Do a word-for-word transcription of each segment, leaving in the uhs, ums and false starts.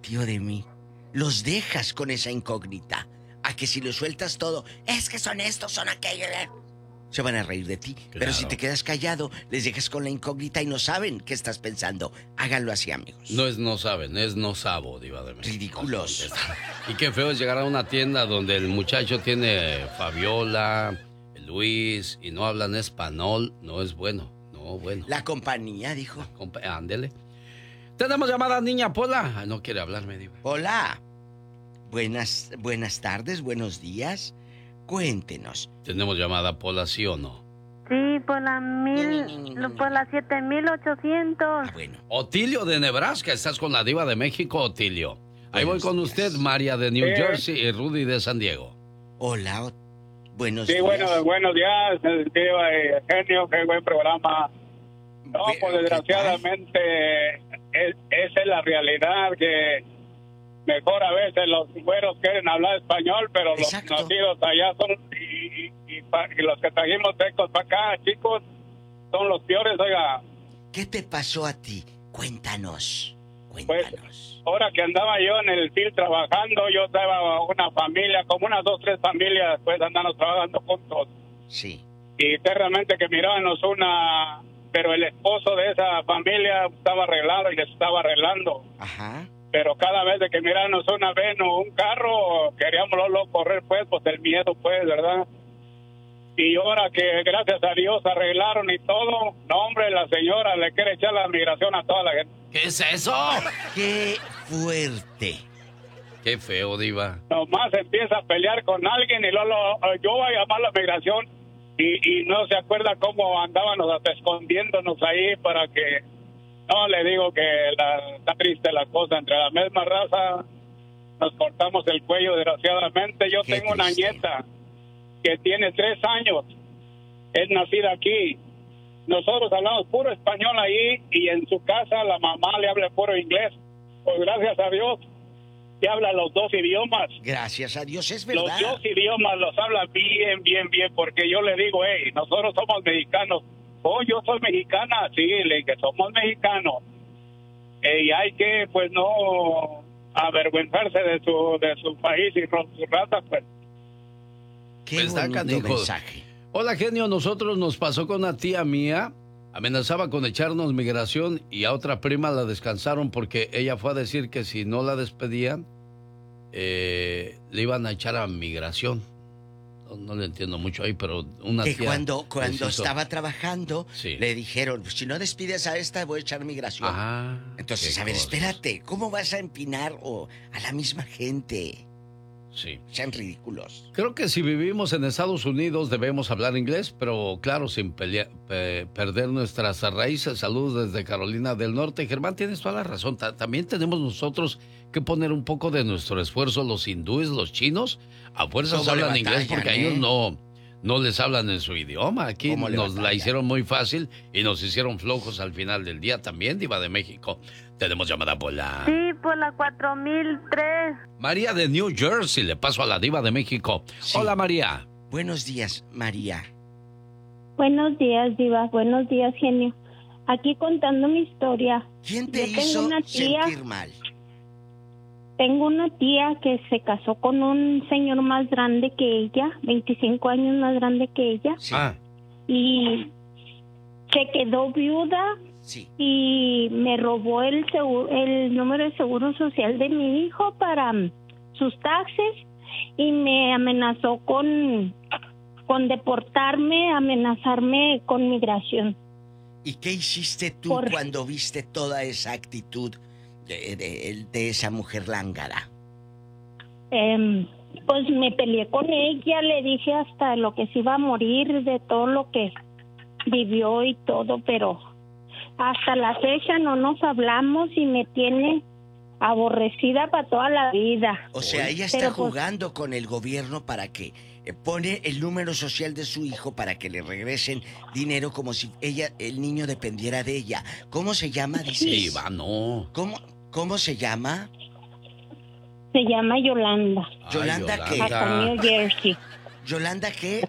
Tío de mí, los dejas con esa incógnita. A que si lo sueltas todo, es que son estos, son aquellos. Se van a reír de ti. Claro. Pero si te quedas callado, les dejas con la incógnita y no saben qué estás pensando. Háganlo así, amigos. No es no saben, es no sabo, Diva de México. Ridículos. Y qué feo es llegar a una tienda donde el muchacho tiene Fabiola, Luis, y no hablan español. No es bueno, no bueno. La compañía, dijo. Compa- Ándele. Tenemos llamada niña Pola. Ay, no quiere hablarme, Diva. Hola. Buenas, buenas tardes, buenos días. Cuéntenos. Tenemos llamada Pola, ¿sí o no? Sí, por la mil, por la siete mil ochocientos. Ah, bueno. Otilio de Nebraska, estás con la Diva de México, Otilio. Ahí voy con usted, María de New Sí. Jersey y Rudy de San Diego. Hola, o- buenos Sí, días. bueno, buenos días, Diva y Genio, qué buen programa. No, Ve- pues ¿qué desgraciadamente es, esa es la realidad, que mejor a veces los güeros quieren hablar español, pero Exacto. los nacidos allá son, y, y- y pa- y los que trajimos secos para acá, chicos, son los peores, oiga. tal? ¿Qué te pasó a ti? Cuéntanos. Pues, Cuéntanos. ahora que andaba yo en el field trabajando, yo estaba una familia, como unas dos, tres familias, pues andamos trabajando juntos. Sí. Y realmente que mirábamos una, pero el esposo de esa familia estaba arreglado y les estaba arreglando. Ajá. Pero cada vez de que mirábamos una vez o un carro, queríamos lo correr, pues, pues el miedo, pues, ¿verdad? Y ahora que gracias a Dios arreglaron y todo, no, hombre, la señora le quiere echar la migración a toda la gente. ¿Qué es eso? ¡Qué fuerte! Qué feo, Diva. Nomás empieza a pelear con alguien y luego lo- yo voy a llamar a la migración y, y no se acuerda cómo andábamos hasta escondiéndonos ahí para que... No, le digo que la, está triste la cosa. Entre la misma raza nos cortamos el cuello, desgraciadamente. Yo Qué tengo una triste. nieta que tiene tres años. Es nacida aquí. Nosotros hablamos puro español ahí y en su casa la mamá le habla puro inglés. Pues gracias a Dios, que habla los dos idiomas. Gracias a Dios, es Los verdad. dos idiomas los habla bien, bien, bien, porque yo le digo, hey, nosotros somos mexicanos. Oh, yo soy mexicana, sí, le dije, somos mexicanos. Eh, y hay que, pues, no avergüenzarse de su de su país y ro- su raza, pues. Qué Pues está bonito canijo. mensaje. Hola, genio. Nosotros nos pasó con una tía mía. Amenazaba con echarnos migración y a otra prima la descansaron porque ella fue a decir que si no la despedían, eh, le iban a echar a migración. No, no le entiendo mucho ahí, pero una Que tía... cuando, cuando les hizo- estaba trabajando, Sí. le dijeron, si no despides a esta, voy a echar migración. Ah, Entonces, qué a ver, cosas. espérate, ¿cómo vas a empinar o a la misma gente? Sí. Sean ridículos. Creo que si vivimos en Estados Unidos debemos hablar inglés, pero claro, sin pelea- pe- perder nuestras raíces. Saludos desde Carolina del Norte. Germán, tienes toda la razón. Ta- también tenemos nosotros que poner un poco de nuestro esfuerzo. Los hindúes, los chinos, a fuerzas ¿Cómo le hablan inglés batallan, porque a eh? ellos no, no les hablan en su idioma. Aquí ¿Cómo le nos la batallan? hicieron muy fácil y nos hicieron flojos al final del día también, Diva de México. Tenemos llamada por la... Sí, por la cuatro mil tres. María de New Jersey. Le paso a la Diva de México. Sí. Hola, María. Buenos días, María. Buenos días, Diva. Buenos días, genio. Aquí contando mi historia. ¿Quién te Yo tengo hizo una tía. sentir mal? Tengo una tía que se casó con un señor más grande que ella, veinticinco años más grande que ella, Sí, Ah, y se quedó viuda sí. y me robó el seguro, el número de seguro social de mi hijo para mm, sus taxes y me amenazó con con deportarme, amenazarme con migración. ¿Y qué hiciste tú Por- cuando viste toda esa actitud de, de- de esa mujer lángara? Em, pues me peleé con ella, le dije hasta lo que se iba a morir, de todo lo que vivió y todo, pero hasta la fecha no nos hablamos y me tiene aborrecida para toda la vida. O sea, ella está Pero, pues, jugando con el gobierno para que eh, pone el número social de su hijo para que le regresen dinero como si ella, el niño dependiera de ella. ¿Cómo se llama? Dices. Diva, no. ¿Cómo, cómo se llama? Se llama Yolanda, Ay, Yolanda, ¿qué? hasta New Jersey. ¿Yolanda qué?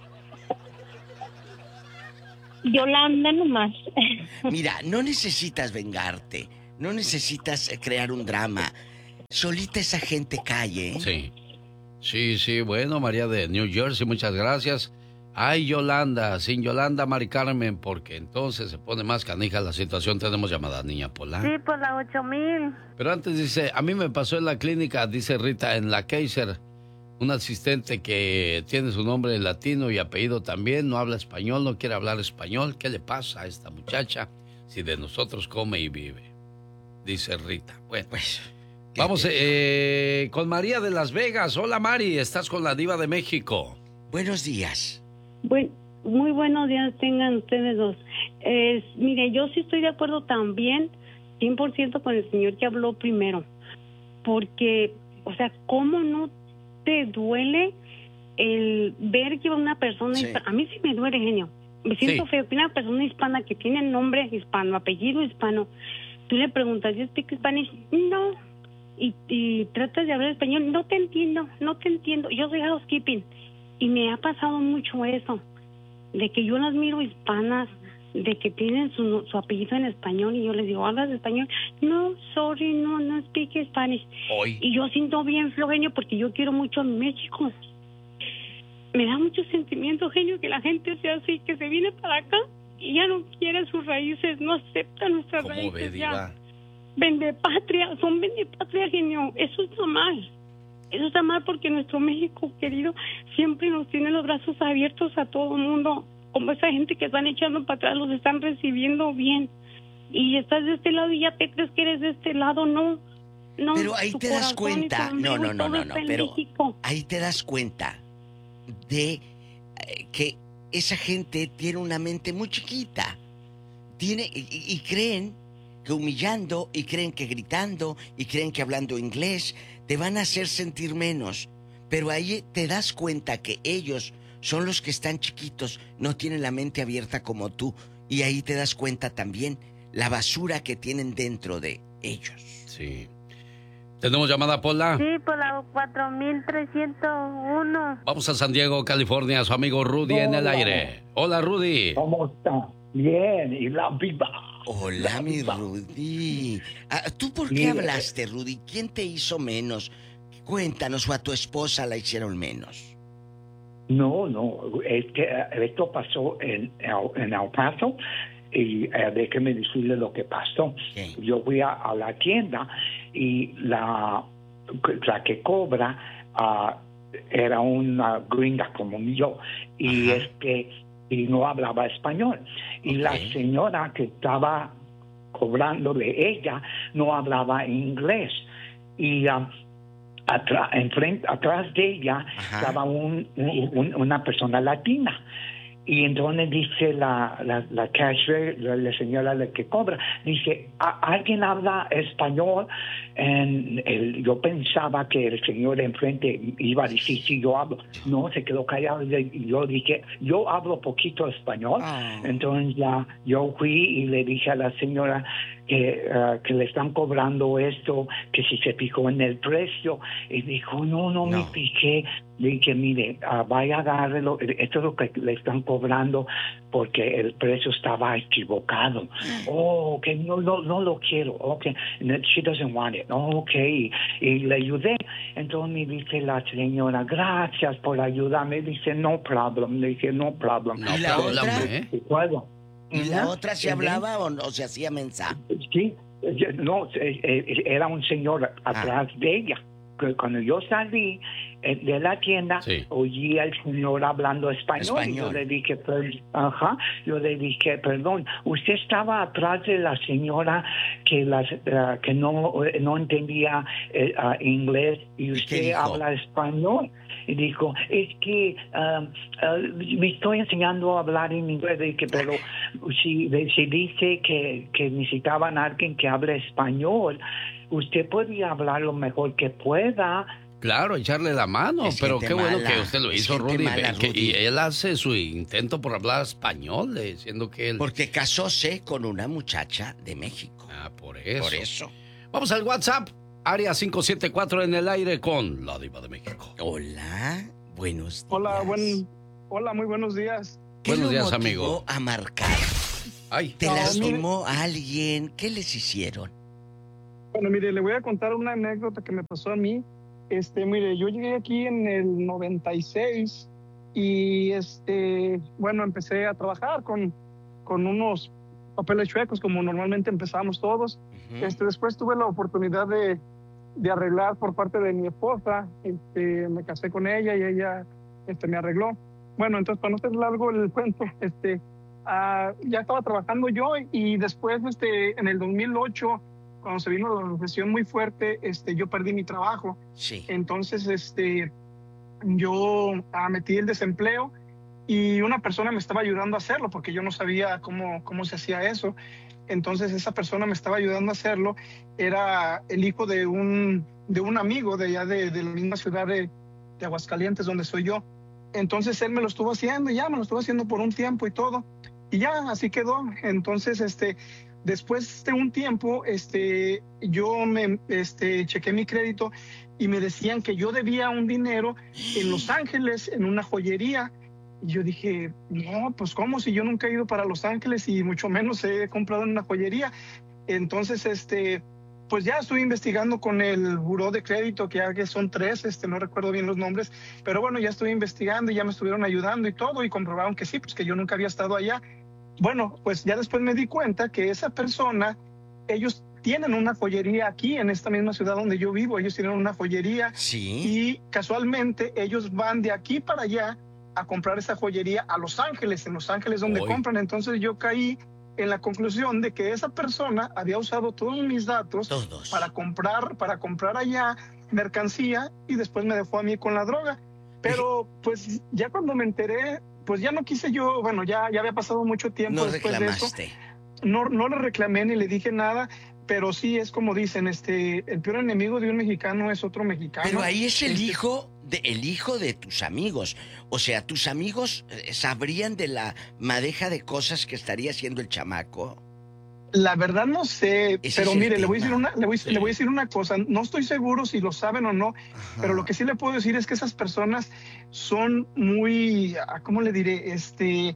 Yolanda nomás. Mira, no necesitas vengarte, no necesitas eh, crear un drama. solita esa gente cae, ¿eh? Sí. Sí, sí, bueno, María de New Jersey, muchas gracias. Ay, Yolanda, sin Yolanda, Mari Carmen, porque entonces se pone más canija la situación. Tenemos llamada, niña Pola. Sí, por la ocho mil. Pero antes dice, a mí me pasó en la clínica, dice Rita, en la Kaiser, un asistente que tiene su nombre latino y apellido también, no habla español, no quiere hablar español. ¿Qué le pasa a esta muchacha si de nosotros come y vive? Dice Rita. Bueno, pues vamos eh, con María de Las Vegas. Hola, Mari, estás con la Diva de México. Buenos días. Bueno, muy buenos días tengan ustedes dos. Eh, mire, yo sí estoy de acuerdo también, cien por ciento con el señor que habló primero. Porque, o sea, ¿cómo no te duele el ver que una persona... Sí. hispana? A mí sí me duele, genio. Me siento Sí. feo que una persona hispana que tiene nombre hispano, apellido hispano, tú le preguntas, ¿yo speak Spanish? No. Y, y tratas de hablar español, no te entiendo, no te entiendo. Yo soy housekeeping. Y me ha pasado mucho eso, de que yo las miro hispanas, de que tienen su, su apellido en español, y yo les digo, ¿hablas español? No, sorry, no, no speak Spanish. Hoy. Y yo siento bien feo, genio, porque yo quiero mucho a México. Me da mucho sentimiento, genio, que la gente sea así, que se viene para acá y ya no quiere sus raíces, no acepta nuestras ¿Cómo raíces. ve, ya. Diva? Vende patria, son vende patria, genio. Eso está mal. Eso está mal porque nuestro México querido siempre nos tiene los brazos abiertos a todo el mundo. Como esa gente que están echando para atrás, los están recibiendo bien. Y estás de este lado y ya te crees que eres de este lado, no. No, Pero ahí tu te das corazón y tu cuenta, no, ombligo no, y no, todo no, no, está en pero México. ahí te das cuenta de eh, que esa gente tiene una mente muy chiquita. Tiene y, y creen que humillando, y creen que gritando, y creen que hablando inglés te van a hacer sentir menos. Pero ahí te das cuenta que ellos son los que están chiquitos, no tienen la mente abierta como tú. Y ahí te das cuenta también la basura que tienen dentro de ellos. Sí. ¿Tenemos llamada, Pola? Sí, por la cuatro mil trescientos uno. Vamos a San Diego, California, su amigo Rudy en el Hola. aire. Hola, Rudy. ¿Cómo está? Bien, y la viva. Hola, La mi viva. Rudy. Ah, ¿tú por qué Mire. hablaste, Rudy? ¿Quién te hizo menos? Cuéntanos, o a tu esposa la hicieron menos. No, no, es que eh, esto pasó en, en El Paso y eh, déjeme decirle lo que pasó. ¿Qué? Yo fui a, a la tienda y la, la que cobra ah, era una gringa como yo y Ajá. es que y no hablaba español y la Ok. señora que estaba cobrando de ella no hablaba inglés y ah, Atra- enfrente, atrás de ella Ajá. estaba un, un- una persona latina y entonces dice la, la, la cashier, la, la señora la que cobra, dice, "¿A- ¿alguien habla español?" En el- yo pensaba que el señor enfrente iba a decir, sí, yo hablo. No, se quedó callado y yo dije, yo hablo poquito español. Ah. Entonces ya yo fui y le dije a la señora que, uh, que le están cobrando esto, que si se fijó en el precio. Y dijo, no, no, me No. fijé. Le dije, mire, uh, vaya a agárrelo, esto es lo que le están cobrando porque el precio estaba equivocado. Oh, ok, no, no, no lo quiero. Ok, no, she doesn't want it. Oh, ok, y, y le ayudé. Entonces me dice la señora, gracias por ayudarme. Dice, no problem. Le dije, no problem. No ¿Y la problem, otra? ¿eh? ¿Y puedo? ¿Y la Ajá. otra se hablaba o no se hacía mensa? Sí, eh, no, eh, eh, era un señor atrás de ella. Que Cuando yo salí eh, de la tienda, Sí. oí al señor hablando español. Y yo Español. le dije, per- ajá, yo le dije, perdón, usted estaba atrás de la señora que las eh, que no eh, no entendía eh, ah, inglés y qué usted dijo? habla español. Y dijo, es que ah, ah, me estoy enseñando a hablar en inglés. Le dije, pero si, si dice que, que necesitaban a alguien que hable español, usted podría hablar lo mejor que pueda. Claro, echarle la mano, Es pero gente qué bueno mala, que usted lo es hizo, gente Rudy, mala, que- Rudy. y él hace su intento por hablar español, eh, siendo que él... Porque casóse con una muchacha de México. Ah, por eso. Por eso. Vamos al WhatsApp, área cinco siete cuatro en el aire con la Diva de México. Hola, buenos días. Hola, buen, hola, muy buenos días. ¿Qué Buenos lo días, motivó amigo. a marcar? Ay, ¿Te No, lastimó a alguien? ¿Qué les hicieron? Bueno, mire, le voy a contar una anécdota que me pasó a mí. Este, mire, yo llegué aquí en el noventa y seis y, este, bueno, empecé a trabajar con, con unos papeles chuecos, como normalmente empezamos todos. Uh-huh. Este, después tuve la oportunidad de, de arreglar por parte de mi esposa. Este, me casé con ella y ella este, me arregló. Bueno, entonces, para no ser largo el cuento, este, uh, ya estaba trabajando yo y después, este, en el dos mil ocho, cuando se vino la recesión muy fuerte, este, yo perdí mi trabajo. Sí. Entonces, este, yo ah, metí el desempleo y una persona me estaba ayudando a hacerlo porque yo no sabía cómo, cómo se hacía eso. Entonces, esa persona me estaba ayudando a hacerlo. Era el hijo de un, de un amigo de allá de, de la misma ciudad de, de Aguascalientes, donde soy yo. Entonces, él me lo estuvo haciendo y ya me lo estuvo haciendo por un tiempo y todo. Y ya, así quedó. Entonces, este... Después de un tiempo, este, yo me este, chequé mi crédito y me decían que yo debía un dinero en Los Ángeles, en una joyería. Y yo dije, no, pues ¿cómo? Si yo nunca he ido para Los Ángeles y mucho menos he comprado en una joyería. Entonces, este, pues ya estuve investigando con el buró de crédito, que ya que son tres, este, no recuerdo bien los nombres, pero bueno, ya estuve investigando y ya me estuvieron ayudando y todo y comprobaron que sí, pues que yo nunca había estado allá. Bueno, pues ya después me di cuenta que esa persona, ellos tienen una joyería aquí en esta misma ciudad donde yo vivo, ellos tienen una joyería. Sí. Y casualmente ellos van de aquí para allá a comprar esa joyería a Los Ángeles, en Los Ángeles donde Hoy. compran. Entonces yo caí en la conclusión de que esa persona había usado todos mis datos todos. para comprar, para comprar allá mercancía y después me dejó a mí con la droga. Pero pues ya cuando me enteré, pues ya no quise yo, bueno, ya, ya había pasado mucho tiempo no después reclamaste. de eso. No, no le reclamé ni le dije nada, pero sí es como dicen, este, el peor enemigo de un mexicano es otro mexicano. Pero ahí es el este... hijo de, el hijo de tus amigos. O sea, tus amigos sabrían de la madeja de cosas que estaría haciendo el chamaco. La verdad no sé, Ese pero mire, le voy, a decir una, le, voy, sí. le voy a decir una cosa, no estoy seguro si lo saben o no, Ajá. pero lo que sí le puedo decir es que esas personas son muy, ¿cómo le diré? Este,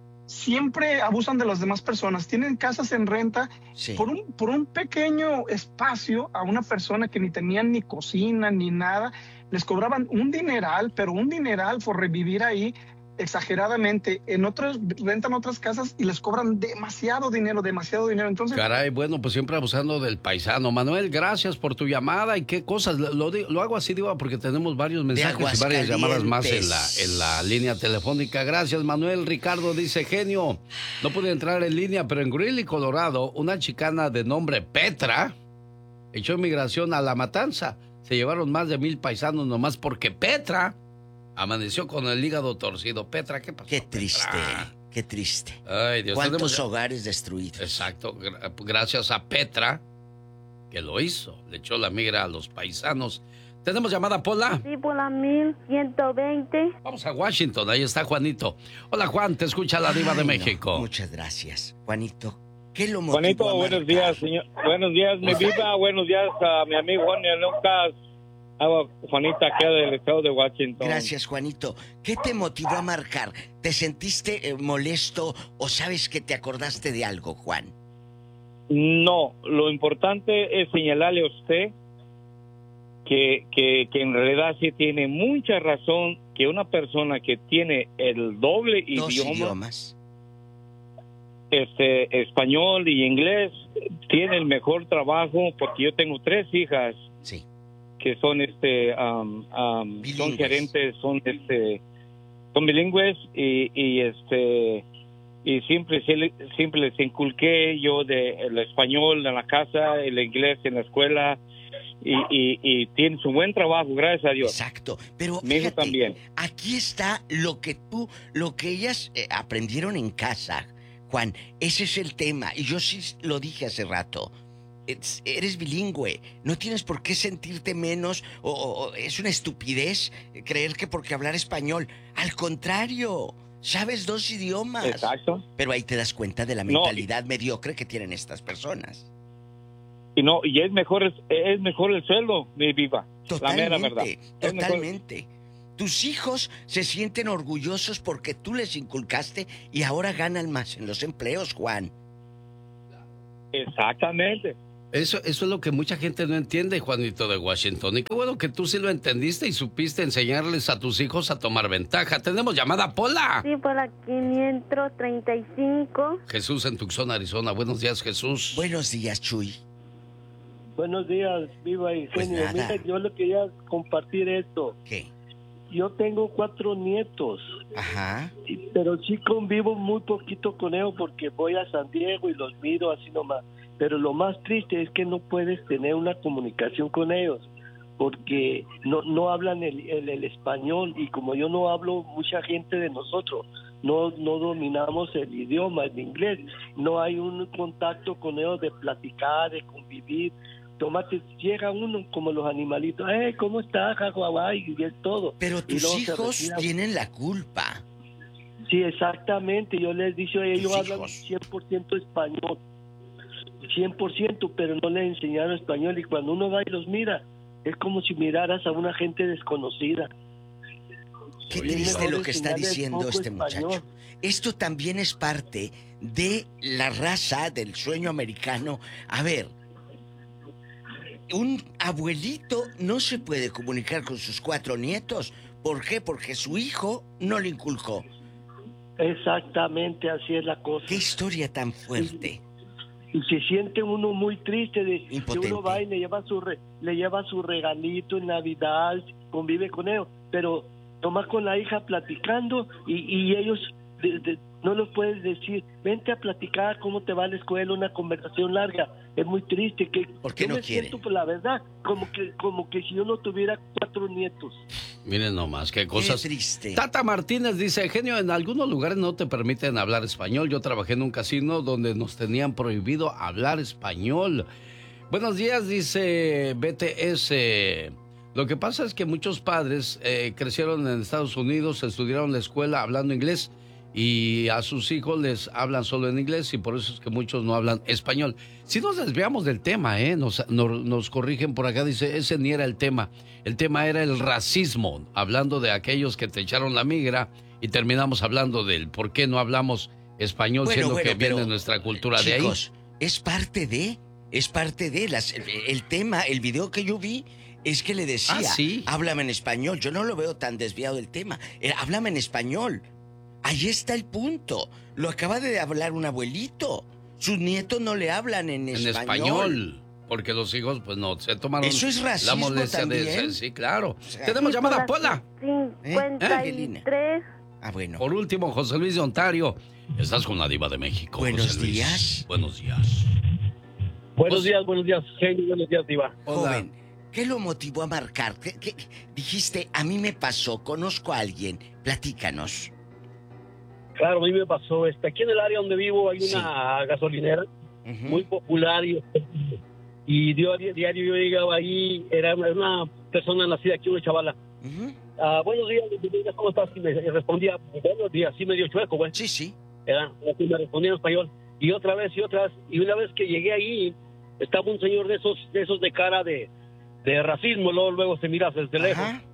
siempre abusan de las demás personas, tienen casas en renta sí. por, un, por un pequeño espacio a una persona que ni tenían ni cocina ni nada, les cobraban un dineral, pero un dineral por revivir ahí, exageradamente. En otros rentan otras casas y les cobran demasiado dinero, demasiado dinero. Entonces, caray, bueno, pues siempre abusando del paisano. Manuel, gracias por tu llamada. ¿Y qué cosas? Lo, lo, lo hago así, digo, porque tenemos varios mensajes y varias llamadas más en la, en la línea telefónica. Gracias, Manuel. Ricardo dice, genio, no pude entrar en línea, pero en Greeley, Colorado, una chicana de nombre Petra echó inmigración a La Matanza. Se llevaron más de mil paisanos nomás porque Petra amaneció con el hígado torcido. Petra, ¿qué pasó? Qué triste, Petra? qué triste. Ay, Dios. ¿Cuántos tenemos... hogares destruidos? Exacto, gracias a Petra, que lo hizo. Le echó la migra a los paisanos. ¿Tenemos llamada, Pola? Sí, Pola mil ciento veinte. Vamos a Washington, ahí está Juanito. Hola, Juan, te escucha la diva Ay, de no. México. Muchas gracias. Juanito, ¿qué lo motivó Juanito, a buenos marcar? días, señor. Buenos días, mi diva. Buenos días a mi amigo Juan Lucas. Ah, Juanita, acá del estado de Washington. Gracias, Juanito. ¿Qué te motivó a marcar? ¿Te sentiste eh, molesto o sabes que te acordaste de algo, Juan? No, lo importante es señalarle a usted que, que, que en realidad sí tiene mucha razón que una persona que tiene el doble Dos idioma, idiomas. este, español y inglés, tiene el mejor trabajo, porque yo tengo tres hijas. Sí. Que son este um, um, son gerentes, son este son bilingües y, y este y siempre siempre les inculqué yo de el español en la casa, el inglés en la escuela y, y, y tienen su buen trabajo, gracias a Dios. Exacto, pero mi hijo fíjate, también. Aquí está lo que tú, lo que ellas eh, aprendieron en casa, Juan. Ese es el tema y yo sí lo dije hace rato. Eres bilingüe, no tienes por qué sentirte menos o, o, o es una estupidez creer que porque hablar español, al contrario, sabes dos idiomas. Exacto. Pero ahí te das cuenta de la mentalidad no. mediocre que tienen estas personas. Y no, y es mejor es, es mejor el sueldo, mi viva. Totalmente, la mera verdad. Totalmente. Tus hijos se sienten orgullosos porque tú les inculcaste y ahora ganan más en los empleos, Juan. Exactamente. Eso, eso es lo que mucha gente no entiende, Juanito de Washington. Y qué bueno que tú sí lo entendiste y supiste enseñarles a tus hijos a tomar ventaja. Tenemos llamada, Pola. Sí, Pola quinientos treinta y cinco. Jesús en Tucson, Arizona. Buenos días, Jesús. Buenos días, Chuy. Buenos días, Viva y Pues Genio. nada. Mira, yo le quería compartir esto. ¿Qué? Yo tengo cuatro nietos. Ajá. Sí, pero sí convivo muy poquito con ellos porque voy a San Diego y los miro así nomás. Pero lo más triste es que no puedes tener una comunicación con ellos porque no no hablan el, el, el español, y como yo no hablo, mucha gente de nosotros no no dominamos el idioma, el inglés. No hay un contacto con ellos de platicar, de convivir. Tomate, llega uno como los animalitos, hey, ¿cómo estás, Hawái? Y es todo. Pero Y tus luego se hijos retiran. tienen la culpa. Sí, exactamente. Yo les he dicho, ellos Tus hablan hijos. cien por ciento español, cien por ciento, pero no les enseñaron español. Y cuando uno va y los mira, es como si miraras a una gente desconocida. Qué Oye, triste mejor lo que está enseñarles diciendo poco este español. muchacho. Esto también es parte de la raza del sueño americano. A ver, un abuelito no se puede comunicar con sus cuatro nietos. ¿Por qué? Porque su hijo no le inculcó. Exactamente, así es la cosa. Qué historia tan fuerte. Y se siente uno muy triste de que Impotente. uno va y le lleva su re- le lleva su regalito en Navidad, convive con ellos, pero nomás con la hija platicando y, y ellos de- de- no los puedes decir, vente a platicar cómo te va a la escuela, una conversación larga. Es muy triste que ¿Por qué yo no me quieren? siento, pues, la verdad, como que como que si yo no tuviera cuatro nietos. Miren nomás, qué Qué cosas. triste. Tata Martínez dice, genio, en algunos lugares no te permiten hablar español. Yo trabajé en un casino donde nos tenían prohibido hablar español. Buenos días, dice B T S. Lo que pasa es que muchos padres eh, crecieron en Estados Unidos, estudiaron la escuela hablando inglés y a sus hijos les hablan solo en inglés y por eso es que muchos no hablan español. Si nos desviamos del tema, ¿eh? nos, nos, nos corrigen por acá, dice, ese ni era el tema. El tema era el racismo, hablando de aquellos que te echaron la migra y terminamos hablando del por qué no hablamos español, Bueno, siendo bueno, que viene pero, nuestra cultura chicos, de ahí. es parte de, es parte de las, el, el tema, el video que yo vi es que le decía, Ah, ¿sí? háblame en español. Yo no lo veo tan desviado del tema. Eh, háblame en español. Ahí está el punto. Lo acaba de hablar un abuelito. Sus nietos no le hablan en, En español. español. Porque los hijos, pues no, se tomaron ¿Eso es la racismo molestia de también? sí, claro. O sea, Tenemos Sí, llamada, Pola Pola. cincuenta y tres. Ah, bueno. Por último, José Luis de Ontario. Estás con la diva de México. Buenos José Luis. días. Buenos días. Buenos días, buenos días, genio, buenos días, Diva. Hola. Joven, ¿qué lo motivó a marcar? ¿Qué, qué- dijiste, a mí me pasó, conozco a alguien. Platícanos. Claro, a mí me pasó, este, aquí en el área donde vivo hay Sí. una gasolinera Ujú. muy popular y, y diario, diario yo llegaba ahí, era una, una persona nacida aquí, una chavala. Ujú. Ah, buenos días, buenos días, ¿cómo estás? Y me y respondía, buenos días, sí medio chueco, güey. Sí, sí. Era, así me respondía en español. Y otra vez, y otra vez, y una vez que llegué ahí, estaba un señor de esos de esos de cara de, de racismo, luego, luego se mira desde lejos. Ajá.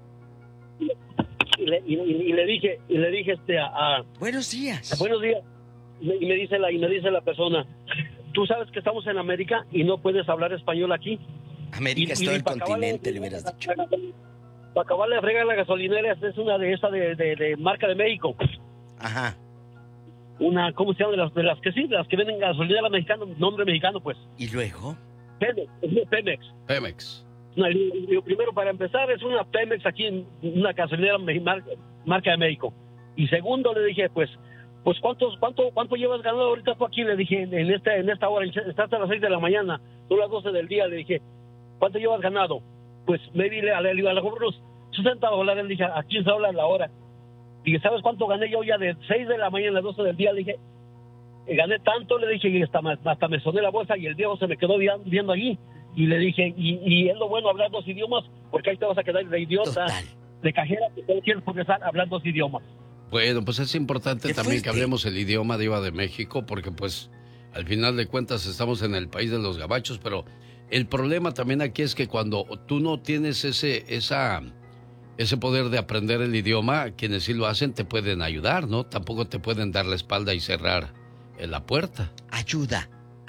Y le, y, y- y le dije, y le dije este a, a- Buenos días. buenos días. Y me, y me dice la, y me dice la persona, tú sabes que estamos en América y no puedes hablar español aquí. América es Y- y todo el para acabarle- continente, le hubieras dicho. Para acabarle de fregar la gasolinera, esta es una de esa de, de, de marca de México. Ajá. Una, ¿cómo se llama? De las, de las que sí, de las que venden gasolinera mexicana, nombre mexicano, pues. ¿Y luego? Pemex, es una Pemex. Pemex. No, y- y lo primero, para empezar, es una Pemex aquí en una gasolinera me- mar- marca de México. Y segundo, le dije, pues, pues ¿cuántos, cuánto, cuánto llevas ganado ahorita tú aquí? Le dije, en, en esta, en esta hora, estás a las seis de la mañana, son las doce del día, le dije, ¿cuánto llevas ganado? Pues, me di, le, le, le, a lo mejor unos sesenta dólares, le dije, a quince dólares la hora. Dije, ¿sabes cuánto gané yo ya de seis de la mañana a las doce del día? Le dije, eh, gané tanto, le dije, y hasta, me- hasta me soné la bolsa y el viejo se me quedó vi- viendo allí. Y le dije, y, y es lo bueno hablar dos idiomas, porque ahí te vas a quedar de idiota, Total. de cajera, que tú quieres progresar hablando dos idiomas. Bueno, pues es importante Qué también fuerte. que hablemos el idioma diva de México, porque pues al final de cuentas estamos en el país de los gabachos, pero el problema también aquí es que cuando tú no tienes ese, esa, ese poder de aprender el idioma, quienes sí lo hacen te pueden ayudar, ¿no? Tampoco te pueden dar la espalda y cerrar eh, la puerta. Ayuda.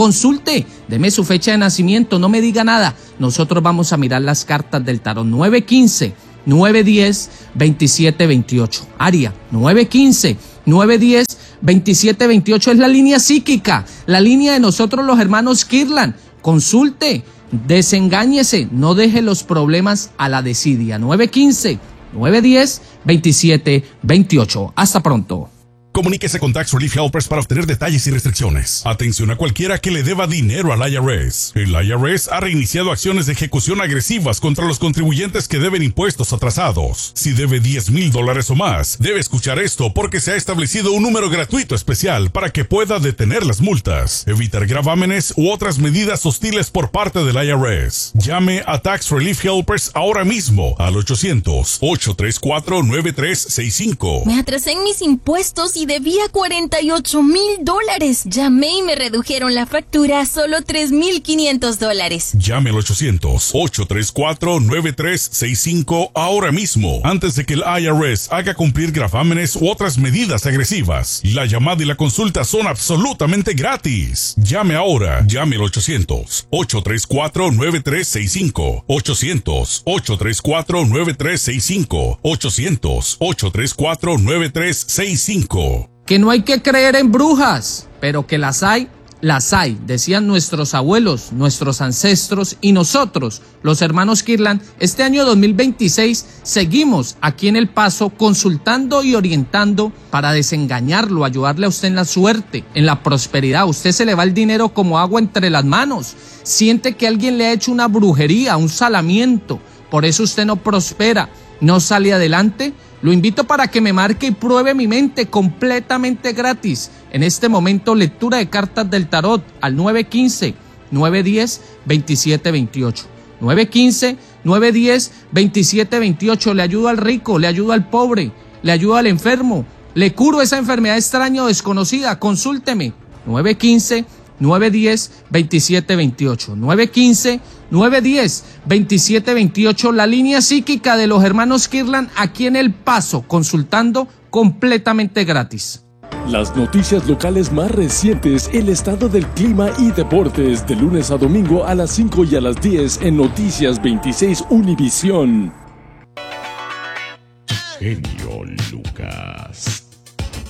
Consulte, deme su fecha de nacimiento, no me diga nada. Nosotros vamos a mirar las cartas del tarot. nueve uno cinco, nueve uno cero, dos siete dos ocho. Área, nueve uno cinco, nueve uno cero, dos siete dos ocho es la línea psíquica, la línea de nosotros los hermanos Kirlan. Consulte, desengáñese, no deje los problemas a la desidia. nueve uno cinco, nueve uno cero, dos siete dos ocho. Hasta pronto. Comuníquese con Tax Relief Helpers para obtener detalles y restricciones. Atención a cualquiera que le deba dinero al I R S. El I R S ha reiniciado acciones de ejecución agresivas contra los contribuyentes que deben impuestos atrasados. Si debe diez mil dólares o más, debe escuchar esto porque se ha establecido un número gratuito especial para que pueda detener las multas, evitar gravámenes u otras medidas hostiles por parte del I R S. Llame a Tax Relief Helpers ahora mismo al ochocientos, ocho tres cuatro, nueve tres seis cinco. Me atrasé en mis impuestos y debía cuarenta y ocho mil dólares. Llamé y me redujeron la factura a solo tres mil quinientos dólares. Llame al ochocientos, ocho tres cuatro, nueve tres seis cinco ahora mismo, antes de que el I R S haga cumplir gravámenes u otras medidas agresivas. La llamada y la consulta son absolutamente gratis. Llame ahora. Llame al ochocientos, ocho tres cuatro, nueve tres seis cinco. ochocientos, ocho tres cuatro, nueve tres seis cinco. ochocientos, ocho tres cuatro, nueve tres seis cinco. Que no hay que creer en brujas, pero que las hay, las hay, decían nuestros abuelos, nuestros ancestros y nosotros, los hermanos Kirlan. Este año dos mil veintiséis seguimos aquí en El Paso consultando y orientando para desengañarlo, ayudarle a usted en la suerte, en la prosperidad. A usted se le va el dinero como agua entre las manos, siente que alguien le ha hecho una brujería, un salamiento, por eso usted no prospera, no sale adelante. Lo invito para que me marque y pruebe mi mente completamente gratis. En este momento, lectura de cartas del tarot al nueve uno cinco, nueve uno cero, dos siete dos ocho. nueve uno cinco, nueve uno cero, dos siete dos ocho. Le ayudo al rico, le ayudo al pobre, le ayudo al enfermo. Le curo esa enfermedad extraña o desconocida. Consúlteme. nueve uno cinco, nueve uno cero, dos siete dos ocho. nueve uno cinco, nueve uno cero, dos siete dos ocho, la línea psíquica de los hermanos Kirlan aquí en El Paso, consultando completamente gratis. Las noticias locales más recientes, el estado del clima y deportes, de lunes a domingo a las cinco y a las diez en Noticias veintiséis Univisión. Genio Lucas.